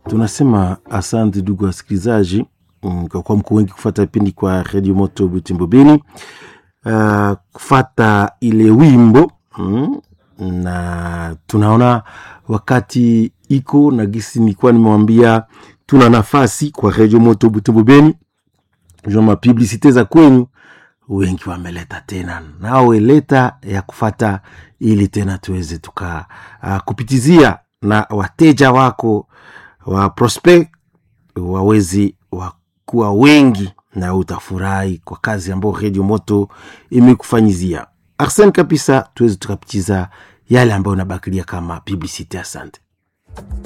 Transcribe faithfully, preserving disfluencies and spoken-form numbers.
Tunasema asante ndugu wasikilizaji kwa kwa mko wengi kufuata vipindi kwa Radio Moto Butembo Beni. Uh, kufuata ile wimbo mm, na tunaona wakati iko na gisi nilikuwa nimewambia tuna nafasi kwa Radio Moto Butembo Beni. Joma publicite za kwenu wengi wameleta tena, nawe leta ya kufata ili tena tuweze tuka uh, kupitizia na wateja wako wa prospect wawezi wakuwa wengi na utafurahi kwa kazi ambayo Radio Moto imekufanyizia. Arsene kabisa tuweze tukapitiza yale ambayo nabakilia kama publicity. Asante.